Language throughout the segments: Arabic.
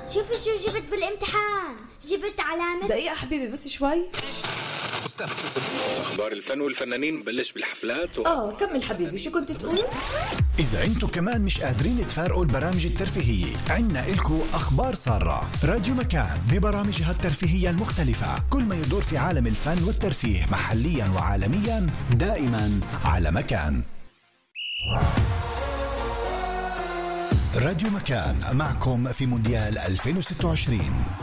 شوفي شو جبت بالامتحان. جبت علامة. دقيقة حبيبي بس شوي. أخبار الفن والفنانين بلش بالحفلات كمل حبيبي، شو كنت تقول؟ إذا أنتو كمان مش قادرين تفارقوا البرامج الترفيهية، عنا إلكو أخبار سارة. راديو مكان ببرامجها الترفيهية المختلفة، كل ما يدور في عالم الفن والترفيه محليا وعالميا، دائما على مكان. راديو مكان معكم في مونديال 2026.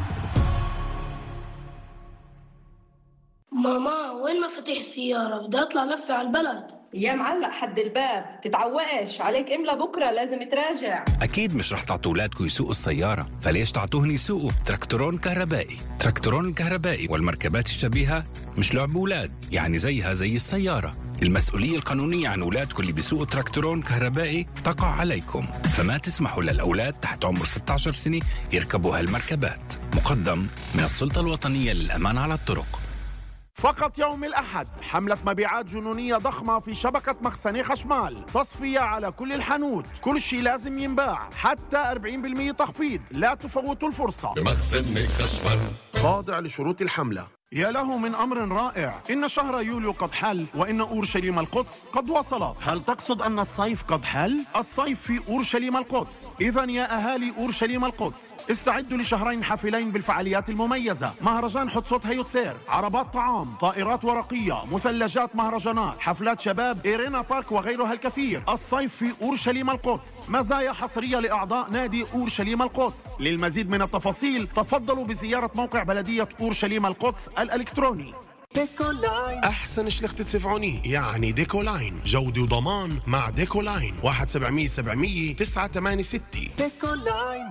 ماما وين مفاتيح السيارة؟ بدي أطلع لفة على البلد. يا معلق حد الباب، تتعوقش عليك إملا بكرة لازم تراجع. أكيد مش رح تعطوا أولادكم يسوقوا السيارة، فليش تعطوهن يسوقوا تراكتورون كهربائي. تراكتورون الكهربائي والمركبات الشبيهة مش لعب أولاد، يعني زيها زي السيارة. المسؤولية القانونية عن أولادكم اللي بيسوقوا تراكتورون كهربائي تقع عليكم، فما تسمحوا للأولاد تحت عمر 16 سنة يركبوا هالمركبات. مقدم من السلطة الوطنية للأمان على الطرق. فقط يوم الأحد حملة مبيعات جنونية ضخمة في شبكة مخزني خشمال، تصفية على كل الحانوت، كل شيء لازم ينباع، حتى 40% تخفيض، لا تفوتوا الفرصة. مخزني خشمال خاضع لشروط الحملة. يا له من أمر رائع، إن شهر يوليو قد حل، وإن أورشليم القدس قد وصلت. هل تقصد أن الصيف قد حل؟ الصيف في أورشليم القدس. إذن يا أهالي أورشليم القدس، استعدوا لشهرين حافلين بالفعاليات المميزة: مهرجان حتسوت هيوتسير، عربات طعام، طائرات ورقية، مثلجات مهرجانات، حفلات شباب، إيرينا بارك وغيرها الكثير. الصيف في أورشليم القدس، مزايا حصرية لأعضاء نادي أورشليم القدس. للمزيد من التفاصيل تفضلوا بزيارة موقع بلدية أورشليم القدس الإلكتروني. ديكولاين أحسن شلخت تسفعوني، يعني ديكولاين جودة وضمان مع ديكولاين. 1-700-700 986. ديكولاين.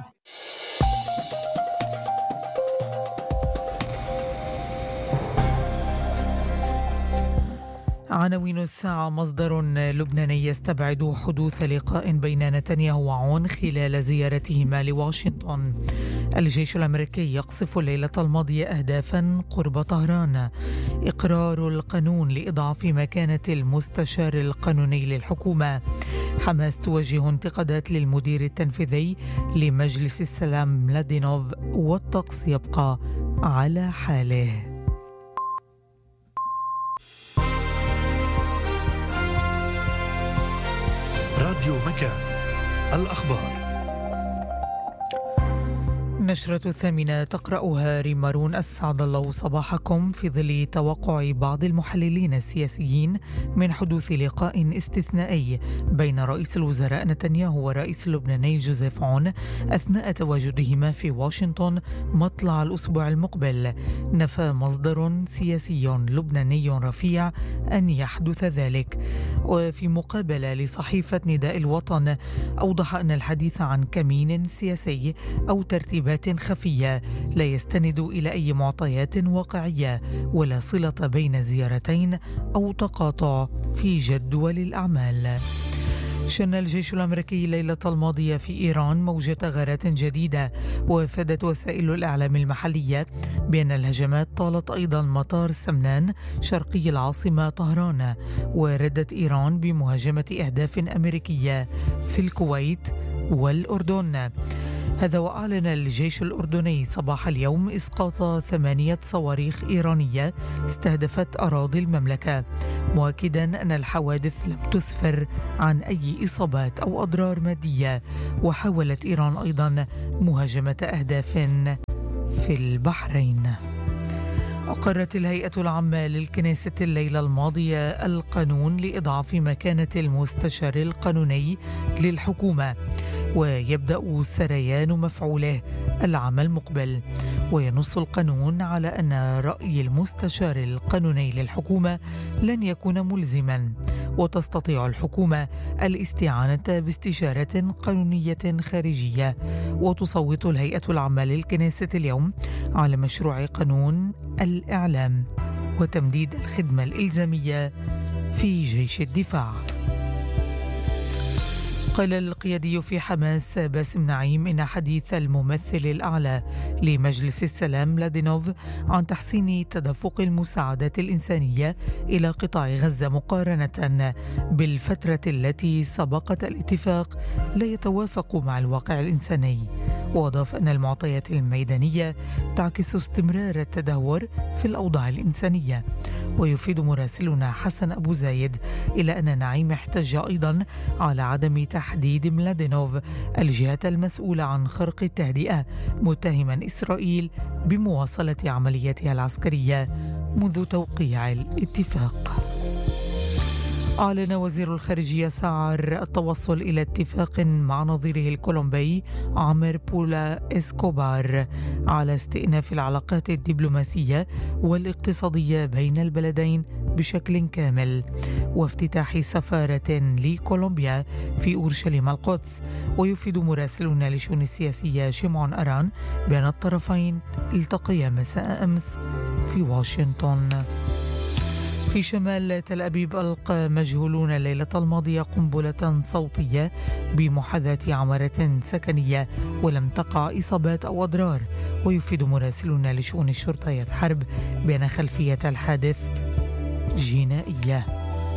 عناوين الساعة: مصدر لبناني يستبعد حدوث لقاء بين نتنياهو وعون خلال زيارتهما لواشنطن. الجيش الأمريكي يقصف الليلة الماضية أهدافا قرب طهران. إقرار القانون لإضعاف مكانة المستشار القانوني للحكومة. حماس توجه انتقادات للمدير التنفيذي لمجلس السلام ملادينوف، والطقس يبقى على حاله. راديو مكان، الأخبار. نشرة 8 تقرأها ريمارون. أسعد الله صباحكم. في ظل توقع بعض المحللين السياسيين من حدوث لقاء استثنائي بين رئيس الوزراء نتنياهو والرئيس اللبناني جوزيف عون أثناء تواجدهما في واشنطن مطلع الأسبوع المقبل، نفى مصدر سياسي لبناني رفيع أن يحدث ذلك. وفي مقابلة لصحيفة نداء الوطن، أوضح أن الحديث عن كمين سياسي أو ترتيبات خفية لا يستند إلى أي معطيات واقعية ولا صلة بين زيارتين أو تقاطع في جدول الأعمال. شن الجيش الأمريكي الليلة الماضية في إيران موجة غارات جديدة، وافادت وسائل الإعلام المحلية بأن الهجمات طالت أيضا مطار سمنان شرقي العاصمة طهران. وردت إيران بمهاجمة أهداف أمريكية في الكويت والأردن. هذا وأعلن الجيش الأردني صباح اليوم إسقاط 8 صواريخ إيرانية استهدفت أراضي المملكة، مؤكدا أن الحوادث لم تسفر عن أي إصابات أو أضرار مادية. وحاولت إيران أيضا مهاجمة أهداف في البحرين. أقرت الهيئة العامة للكنيسة الليلة الماضية القانون لإضعاف مكانة المستشار القانوني للحكومة، ويبدأ سريان مفعوله العام المقبل. وينص القانون على أن رأي المستشار القانوني للحكومة لن يكون ملزما، وتستطيع الحكومة الاستعانة باستشارات قانونية خارجية. وتصوت الهيئة العامة للكنيسة اليوم على مشروع قانون الإعلام وتمديد الخدمة الإلزامية في جيش الدفاع. قال القيادي في حماس باسم نعيم إن حديث الممثل الأعلى لمجلس السلام ملادينوف عن تحسين تدفق المساعدات الإنسانية إلى قطاع غزة مقارنة بالفترة التي سبقت الاتفاق لا يتوافق مع الواقع الإنساني. وأضاف أن المعطيات الميدانية تعكس استمرار التدهور في الأوضاع الإنسانية. ويفيد مراسلنا حسن أبو زايد إلى أن نعيم احتج أيضا على عدم تحديد ملادينوف الجهة المسؤولة عن خرق التهدئة، متهما إسرائيل بمواصلة عملياتها العسكرية منذ توقيع الاتفاق. أعلن وزير الخارجية سعر التوصل إلى اتفاق مع نظيره الكولومبي عامر بولا إسكوبار على استئناف العلاقات الدبلوماسية والاقتصادية بين البلدين بشكل كامل، وافتتاح سفارة لكولومبيا في أورشليم القدس. ويفيد مراسلنا لشؤون السياسية شمعون أران بأن الطرفين التقيا مساء أمس في واشنطن. في شمال تل أبيب ألقى مجهولون الليلة الماضية قنبلة صوتية بمحاذاة عمارة سكنية ولم تقع إصابات أو أضرار. ويفيد مراسلنا لشؤون الشرطة حرب بأن خلفية الحادث جنائية.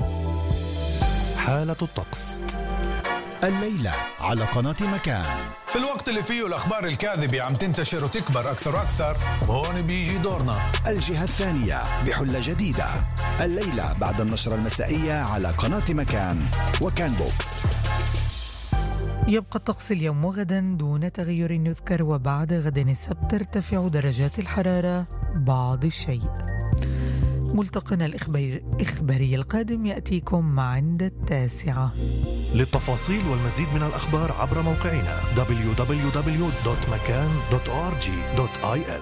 حالة الطقس الليلة على قناة مكان. في الوقت اللي فيه الأخبار الكاذبة عم تنتشر وتكبر أكثر هون بيجي دورنا. الجهة الثانية بحلة جديدة الليلة بعد النشرة المسائية على قناة مكان وكان بوكس. يبقى الطقس اليوم وغدا دون تغير يذكر، وبعد غد السبت ترتفع درجات الحرارة بعض الشيء. ملتقنا الإخباري القادم يأتيكم عند 9. للتفاصيل والمزيد من الأخبار عبر موقعنا www.makan.org.il.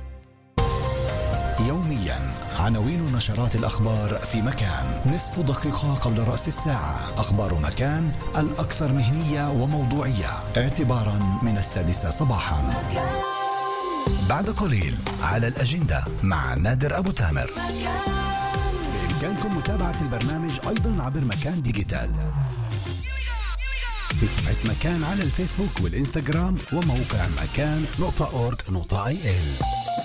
يوميا عناوين نشرات الأخبار في مكان، نصف دقيقة قبل رأس الساعة. أخبار مكان الأكثر مهنية وموضوعية اعتبارا من 6 صباحا. بعد قليل على الأجندة مع نادر أبو تامر. بإمكانكم متابعة البرنامج أيضا عبر مكان ديجيتال في صفحة مكان على الفيسبوك والإنستغرام وموقع مكان.org.il.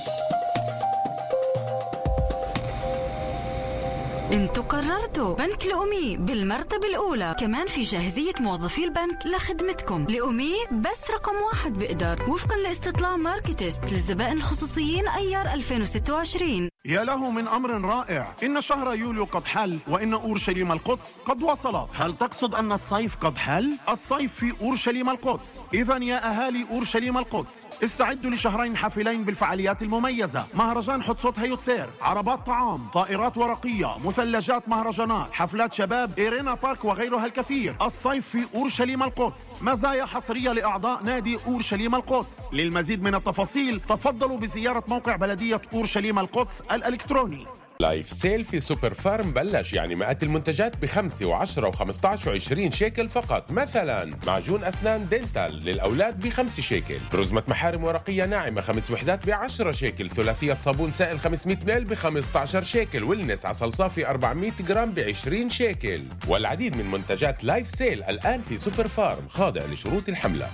انتوا قررتوا بنك لأمي بالمرتبة الأولى، كمان في جاهزية موظفي البنك لخدمتكم. لأمي بس رقم 1 بقدر وفقا لاستطلاع ماركتست للزبائن الخصوصيين أيار 2026. يا له من أمر رائع، إن شهر يوليو قد حل وإن أورشليم القدس قد وصلت. هل تقصد أن الصيف قد حل؟ الصيف في أورشليم القدس. إذن يا أهالي أورشليم القدس استعدوا لشهرين حافلين بالفعاليات المميزة: مهرجان حتسوت هيوتسير، عربات طعام، طائرات ورقية، مثلجات مهرجانات، حفلات شباب، إيرينا بارك وغيرها الكثير. الصيف في أورشليم القدس، مزايا حصرية لأعضاء نادي أورشليم القدس. للمزيد من التفاصيل تفضلوا بزيارة موقع بلدية أورشليم القدس الإلكتروني. لايف سيل في سوبر فارم بلش، يعني مئات المنتجات ب5 و10 و15 و20 شيكل فقط. مثلا معجون أسنان دينتال للأولاد ب5 شيكل، رزمة محارم ورقية ناعمة 5 وحدات ب10 شيكل، ثلاثية صابون سائل 500 مل ب15 شيكل، ويلنس عسل صافي 400 جرام ب20 شيكل. والعديد من منتجات لايف سيل الآن في سوبر فارم، خاضع لشروط الحملة.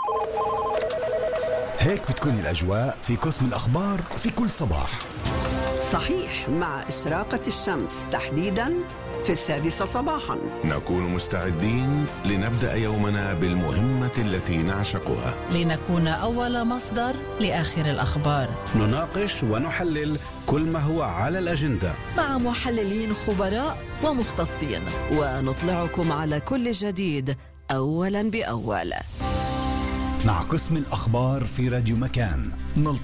هيك بتكون الأجواء في قسم الأخبار في كل صباح. صحيح، مع إشراقة الشمس تحديداً في 6 صباحاً نكون مستعدين لنبدأ يومنا بالمهمة التي نعشقها، لنكون أول مصدر لآخر الأخبار. نناقش ونحلل كل ما هو على الأجندة مع محللين خبراء ومختصين، ونطلعكم على كل جديد أولاً بأول. مع قسم الأخبار في راديو مكان نلتقي